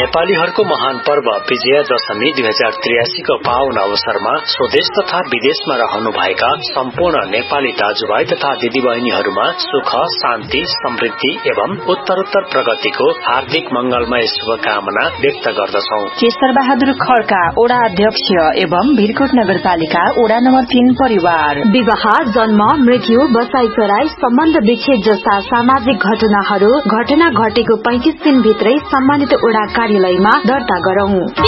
नेपालीहरूको महान पर्व विजया दशमी 2083 को पावन अवसरमा स्वदेश तथा विदेशमा रहनुभएका सम्पूर्ण नेपाली दाजुभाइ तथा दिदीबहिनीहरूमा सुख शान्ति समृद्धि एवं उत्तरोत्तर प्रगतिको हार्दिक मंगलमय शुभकामना व्यक्त गर्दछौ। केशर बहादुर खड्का ओडा अध्यक्ष एवं भिरकोट नगरपालिका ओडा नम्बर 3 परिवार। विवाह, जन्म, मृत्यु, बसाई चराई, सम्बन्ध विच्छेद जस्ता सामाजिक घटना घटेको 35 दिन भित्रै सम्मानित ओडा कार्यालयमा दर्ता गरौं।